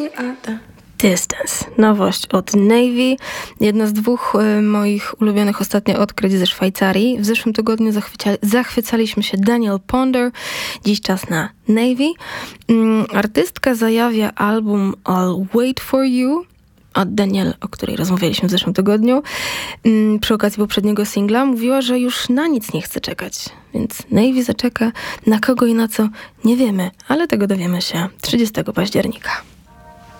me at the Distance. Nowość od Navy. Jedna z dwóch moich ulubionych ostatnio odkryć ze Szwajcarii. W zeszłym tygodniu zachwycaliśmy się Daniel Ponder. Dziś czas na Navy. Artystka zajawia album I'll Wait For You od Danielle, o której rozmawialiśmy w zeszłym tygodniu. Przy okazji poprzedniego singla mówiła, że już na nic nie chce czekać. Więc Navy zaczeka, na kogo i na co nie wiemy, ale tego dowiemy się 30 października.